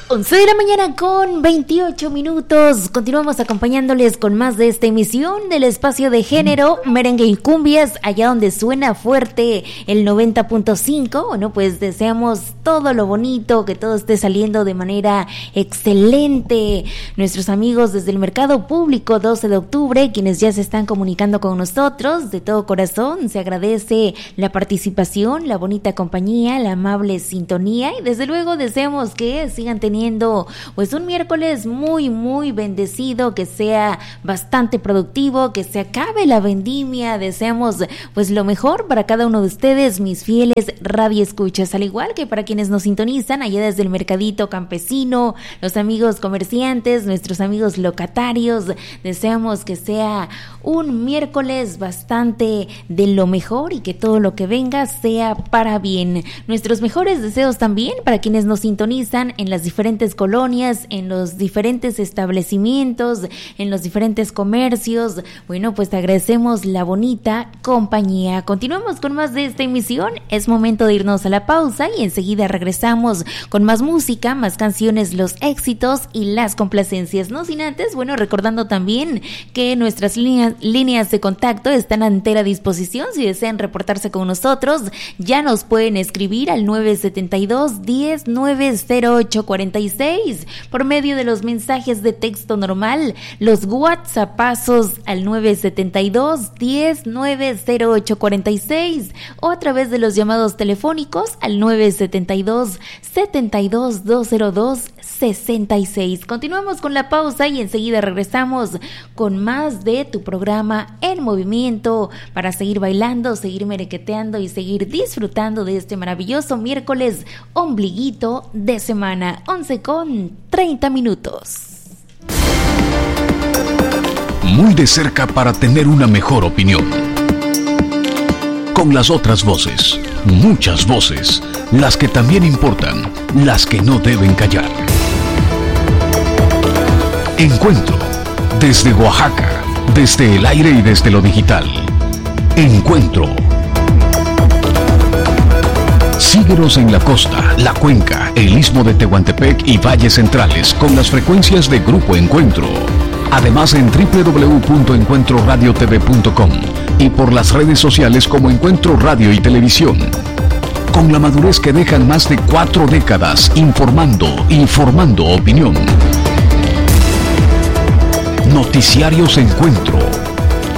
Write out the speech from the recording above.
11 de la mañana con 28 minutos. Continuamos acompañándoles con más de esta emisión del espacio de género, merengue y cumbias, allá donde suena fuerte el 90.5. Bueno, pues deseamos todo lo bonito, que todo esté saliendo de manera excelente. Nuestros amigos desde el Mercado Público 12 de octubre, quienes ya se están comunicando con nosotros, de todo corazón, se agradece la participación, la bonita compañía, la amable sintonía y desde luego deseamos que sigan teniendo pues un miércoles muy bendecido, que sea bastante productivo, que se acabe la vendimia. Deseamos pues lo mejor para cada uno de ustedes, mis fieles radioescuchas, al igual que para quienes nos sintonizan allá desde el mercadito campesino, los amigos comerciantes, nuestros amigos locatarios. Deseamos que sea un miércoles bastante de lo mejor y que todo lo que venga sea para bien. Nuestros mejores deseos también para quienes nos sintonizan en las diferentes colonias, en los diferentes establecimientos, en los diferentes comercios. Bueno, pues te agradecemos la bonita compañía. Continuamos con más de esta emisión. Es momento de irnos a la pausa y enseguida regresamos con más música, más canciones, los éxitos y las complacencias. No sin antes, bueno, recordando también que nuestras líneas de contacto están a entera disposición. Si desean reportarse con nosotros, ya nos pueden escribir al 972-10-908-46 por medio de los mensajes de texto normal, los WhatsAppazos al 972-10-908-46 o a través de los llamados telefónicos al 972-72-202-66. Continuamos con la pausa y enseguida regresamos con más de tu programa En Movimiento para seguir bailando, seguir merequeteando y seguir disfrutando de este maravilloso miércoles ombliguito de semana. 11:30 minutos. Muy de cerca para tener una mejor opinión. Con las otras voces, muchas voces, las que también importan, las que no deben callar. Encuentro, desde Oaxaca, desde el aire y desde lo digital. Encuentro. Síguenos en la costa, la cuenca, el istmo de Tehuantepec y valles centrales con las frecuencias de Grupo Encuentro. Además en www.encuentroradiotv.com y por las redes sociales como Encuentro Radio y Televisión. Con la madurez que dejan más de 4 décadas informando y formando opinión. Noticiarios Encuentro.